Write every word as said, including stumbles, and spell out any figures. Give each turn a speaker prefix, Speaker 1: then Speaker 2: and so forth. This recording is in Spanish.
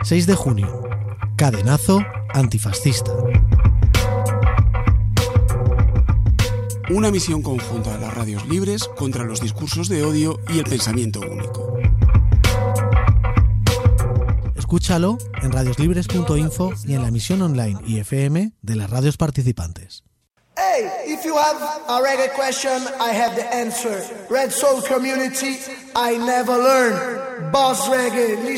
Speaker 1: seis de junio. Cadenazo antifascista.
Speaker 2: Una misión conjunta de las radios libres contra los discursos de odio y el pensamiento único.
Speaker 1: Escúchalo en radioslibres punto info y en la emisión online y F M de las radios participantes.
Speaker 3: Hey, if you have a reggae question, I have the answer. Red Soul community, I never learn. Boss Reggae.